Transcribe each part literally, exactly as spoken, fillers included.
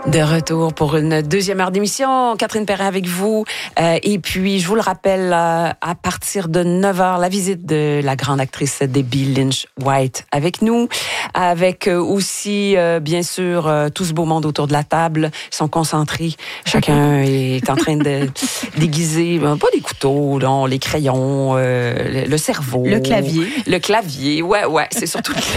De retour pour une deuxième heure d'émission. Catherine Perrin avec vous. Euh, et puis, je vous le rappelle, euh, à partir de neuf heures, la visite de la grande actrice Debbie Lynch-White avec nous. Avec euh, aussi, euh, bien sûr, euh, tout ce beau monde autour de la table. Ils sont concentrés. Chacun est en train de déguiser, euh, pas des couteaux, non, les crayons, euh, le, le cerveau. Le clavier. Le clavier, ouais, ouais. C'est surtout le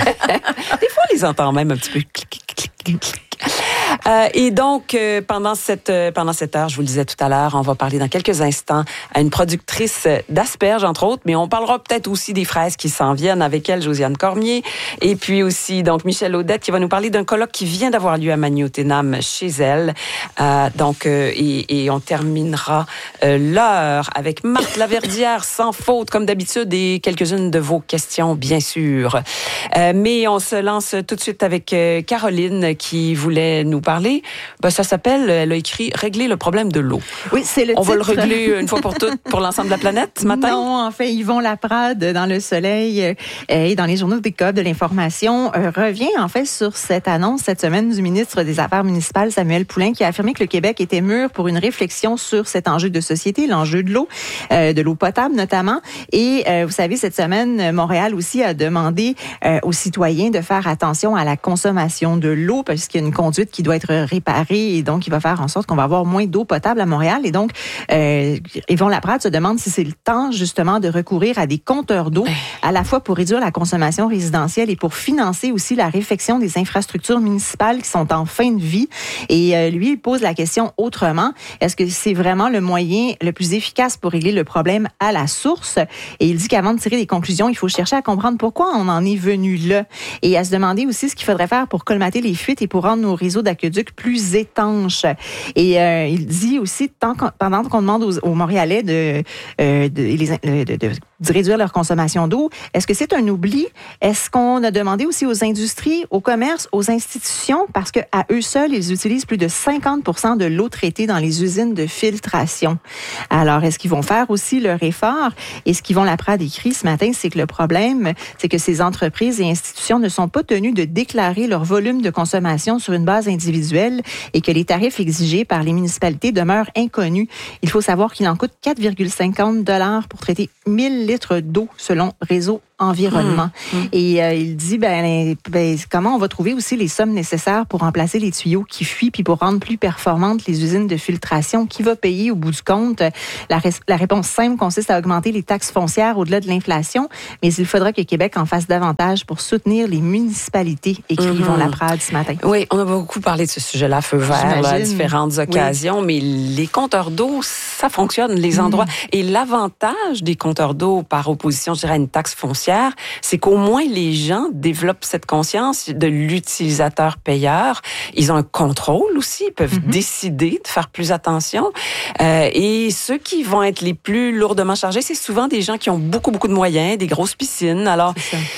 Des fois, on les entend même un petit peu clic, clic, clic, clic, clic. Euh, et donc, euh, pendant cette euh, pendant cette heure, je vous le disais tout à l'heure, on va parler dans quelques instants à une productrice d'asperges, entre autres, mais on parlera peut-être aussi des fraises qui s'en viennent avec elle, Josiane Cormier, et puis aussi donc Michel Audette qui va nous parler d'un colloque qui vient d'avoir lieu à Magnoténam chez elle. Euh, donc, euh, et, et on terminera euh, l'heure avec Marthe Laverdière, sans faute, comme d'habitude, et quelques-unes de vos questions, bien sûr. Euh, mais on se lance tout de suite avec euh, Caroline qui voulait nous parler. Ben, ça s'appelle, elle a écrit « Régler le problème de l'eau ». Oui, c'est le On titre. va le régler une fois pour toutes pour l'ensemble de la planète ce matin? Non, en fait, Yvon Laprade, dans Le Soleil euh, et dans les journaux des Coop de l'information, euh, revient en fait sur cette annonce cette semaine du ministre des Affaires municipales, Samuel Poulin, qui a affirmé que le Québec était mûr pour une réflexion sur cet enjeu de société, l'enjeu de l'eau, euh, de l'eau potable notamment. Et euh, vous savez, cette semaine, Montréal aussi a demandé euh, aux citoyens de faire attention à la consommation de l'eau, parce qu'il y a une conduite qui doit être réparée et donc il va faire en sorte qu'on va avoir moins d'eau potable à Montréal. Et donc, euh, Yvon Laprade se demande si c'est le temps justement de recourir à des compteurs d'eau, à la fois pour réduire la consommation résidentielle et pour financer aussi la réfection des infrastructures municipales qui sont en fin de vie. Et euh, lui, il pose la question autrement. Est-ce que c'est vraiment le moyen le plus efficace pour régler le problème à la source? Et il dit qu'avant de tirer des conclusions, il faut chercher à comprendre pourquoi on en est venu là. Et à se demander aussi ce qu'il faudrait faire pour colmater les fuites et pour rendre nos réseaux d'aqueducs plus étanches. Et euh, il dit aussi, tant qu'on, pendant qu'on demande aux, aux Montréalais de, euh, de, de, de, de, de réduire leur consommation d'eau, est-ce que c'est un oubli? Est-ce qu'on a demandé aussi aux industries, aux commerces, aux institutions, parce qu'à eux seuls, ils utilisent plus de cinquante pour cent de l'eau traitée dans les usines de filtration. Alors, est-ce qu'ils vont faire aussi leur effort? Et ce qu'Yvon Laprade écrit ce matin, c'est que le problème, c'est que ces entreprises et institutions ne sont pas tenues de déclarer leur volume de consommation sur une base individuelle et que les tarifs exigés par les municipalités demeurent inconnus. Il faut savoir qu'il en coûte quatre virgule cinquante dollars pour traiter mille litres d'eau selon Réseau Environnement. Mmh, mmh. Et euh, il dit, ben, ben, comment on va trouver aussi les sommes nécessaires pour remplacer les tuyaux qui fuient puis pour rendre plus performantes les usines de filtration? Qui va payer au bout du compte? La, la réponse simple consiste à augmenter les taxes foncières au-delà de l'inflation, mais il faudra que Québec en fasse davantage pour soutenir les municipalités, écrit Yvon mmh. Laprade ce matin. Oui, on a beaucoup parlé de ce sujet-là, feu vert, là, à différentes occasions, oui. Mais les compteurs d'eau, ça fonctionne, les endroits. Mmh. Et l'avantage des compteurs d'eau par opposition, je dirais, à une taxe foncière, c'est qu'au moins les gens développent cette conscience de l'utilisateur payeur. Ils ont un contrôle aussi, ils peuvent mm-hmm. décider de faire plus attention. Euh, et ceux qui vont être les plus lourdement chargés, c'est souvent des gens qui ont beaucoup, beaucoup de moyens, des grosses piscines. Alors,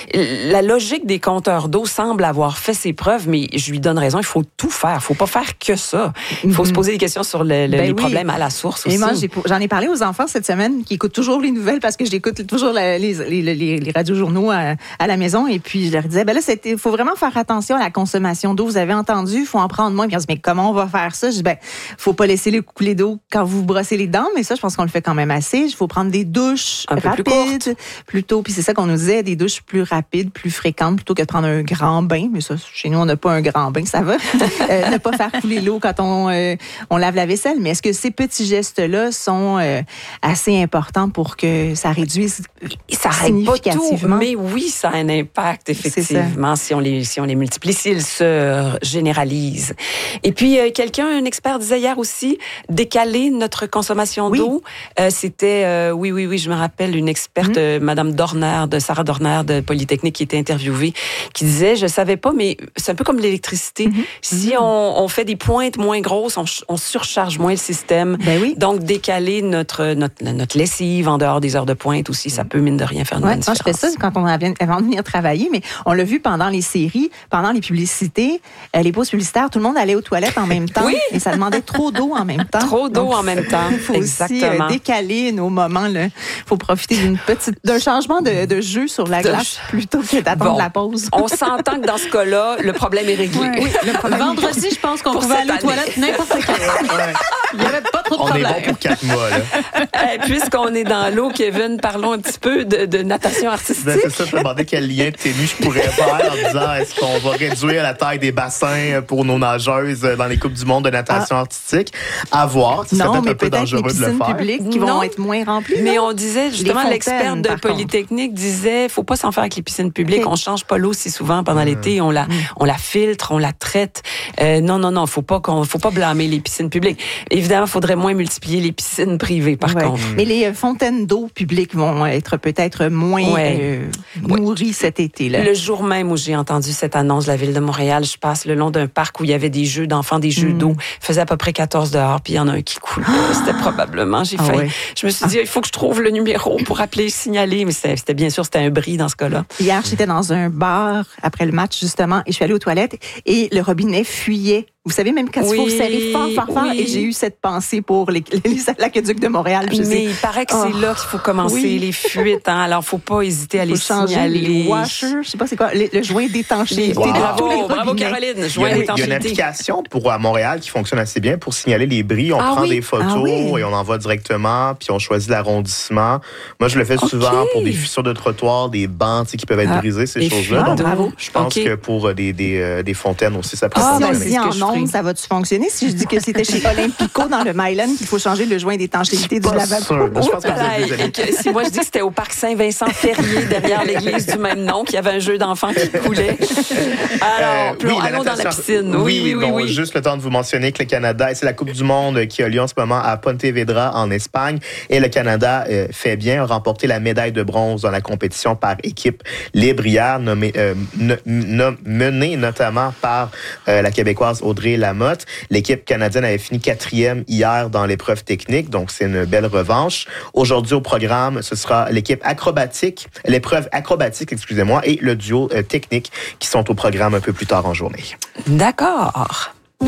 la logique des compteurs d'eau semble avoir fait ses preuves, mais je lui donne raison, il faut tout faire. Il ne faut pas faire que ça. Il faut mm-hmm. se poser des questions sur le, le, ben les oui. problèmes à la source aussi. Et moi, j'ai, j'en ai parlé aux enfants cette semaine qui écoutent toujours les nouvelles parce que j'écoute toujours la, les, les, les, les radiojournaux à, à la maison et puis je leur disais, ben là, il faut vraiment faire attention à la consommation d'eau. Vous avez entendu, il faut en prendre moins. Puis on se dit, mais comment on va faire ça? Je dis, ben, faut pas laisser le couler d'eau quand vous brossez les dents, mais ça, je pense qu'on le fait quand même assez. Il faut prendre des douches un rapides, peu plus courtes. Plutôt. Puis c'est ça qu'on nous disait, des douches plus rapides, plus fréquentes, plutôt que de prendre un grand bain. Mais ça, chez nous, on n'a pas un grand bain, ça va. euh, ne pas faire couler l'eau quand on, euh, on lave la vaisselle. Mais est-ce que ces petits gestes-là sont euh, assez importants pour que ça réduise ça significativement? Mais oui, ça a un impact, effectivement, si on, les, si on les multiplie, s'ils se généralisent. Et puis, euh, quelqu'un, un expert disait hier aussi, décaler notre consommation oui. d'eau. Euh, c'était, euh, oui, oui, oui, je me rappelle, une experte, mm-hmm. euh, Madame Dorner, de Sarah Dorner de Polytechnique, qui était interviewée, qui disait, je savais pas, mais c'est un peu comme l'électricité. Mm-hmm. Si mm-hmm. On, on fait des pointes moins grosses, on, on surcharge moins le système. Ben oui. Donc, décaler notre, notre, notre lessive en dehors des heures de pointe aussi, ça peut, mine de rien, faire une ouais, bonne différence. Moi, je fais ça quand on avait, avant de venir travailler, mais on l'a vu pendant les séries, pendant les publicités, euh, les pauses publicitaires, tout le monde allait aux toilettes en même temps. Oui. Et ça demandait trop d'eau en même temps. Trop d'eau Donc, en même temps. Il faut Exactement. aussi euh, décaler nos moments. Il faut profiter d'une petite, d'un changement de, de jeu sur la De... glace plutôt que d'attendre bon, la pause. On s'entend que dans ce cas-là, le problème est réglé. Ouais. Oui, le problème Vendredi, je pense qu'on pouvait aller aux toilettes n'importe quand. Ouais. Il n'y avait pas trop de On problème. est bon pour quatre mois, là. Euh, puisqu'on est dans l'eau, Kevin, parlons un petit peu de, de natation artistique. Ben, c'est ça, je me demandais quel lien de tennis je pourrais faire en disant est-ce qu'on va réduire la taille des bassins pour nos nageuses dans les Coupes du monde de natation ah. artistique. À voir. Ça non, serait mais un peu peut-être dangereux les de le piscines faire. publiques qui non. vont être moins remplies. Mais non? on disait, justement, l'expert de Polytechnique disait faut pas s'en faire avec les piscines publiques. Okay. On change pas l'eau si souvent pendant mmh. l'été. On la, mmh. on la filtre, on la traite. Euh, non, non, non, faut pas qu'on, faut pas blâmer les piscines publiques. Évidemment, il faudrait moins multiplier les piscines privées, par ouais. contre. Mais les fontaines d'eau publiques vont être peut-être moins ouais. euh, nourries ouais. cet été-là. Le jour même où j'ai entendu cette annonce de la Ville de Montréal, je passe le long d'un parc où il y avait des jeux d'enfants, des jeux mmh. d'eau. Il faisait à peu près quatorze dehors, puis il y en a un qui coule. Ah! C'était probablement, j'ai ah failli. Ouais. Je me suis dit, ah. il faut que je trouve le numéro pour appeler, signaler. Mais c'était, c'était bien sûr, c'était un bris dans ce cas-là. Hier, j'étais dans un bar après le match, justement, et je suis allée aux toilettes et le robinet fuyait. Vous savez, même quand oui, il faut serrer fort, fort, fort, oui. et j'ai eu cette pensée pour les, les, l'aqueduc de Montréal. Je Mais sais. il paraît que oh. c'est là qu'il faut commencer oui. les fuites. Hein? Alors, faut pas hésiter à les changer signaler. Les washers, je sais pas c'est quoi, les, le joint d'étanchéité. Wow. Bravo, bravo Caroline, joint d'étanchéité. Il y a une application pour à Montréal qui fonctionne assez bien pour signaler les bris. On ah, prend oui. des photos ah, oui. et on envoie directement, puis on choisit l'arrondissement. Moi, je le fais souvent okay. pour des fissures de trottoir, des bancs qui peuvent être ah, brisés, ces choses-là. Donc, bravo. je pense okay. que pour des, des, euh, des fontaines aussi, ça peut ah, fonctionner. Ah, si en ondes, ça va-tu fonctionner? Si je dis que c'était chez Olympico dans le Myland qu'il faut changer le joint d'étanchéité du lavabo. Je pense que que si moi je dis que c'était au parc Saint-Vincent-Ferrier derrière l'église du même nom, qu'il y avait un jeu d'enfants qui coulait. Alors, euh, oui, allons la dans la piscine. Oui, oui, oui, bon, oui. Juste le temps de vous mentionner que le Canada, c'est la Coupe du monde qui a lieu en ce moment à Pontevedra en Espagne, et le Canada euh, fait bien, a remporté la médaille de bronze dans la compétition par équipe libre hier, nommée, euh, no, no, menée notamment par euh, la Québécoise Audrey Lamotte. L'équipe canadienne avait fini quatrième hier dans l'épreuve technique, donc c'est une belle revanche. Aujourd'hui au programme, ce sera l'équipe acrobatique, l'épreuve acrobatique, excusez-moi, et le duo euh, technique qui sont au programme un peu plus tard en journée. D'accord.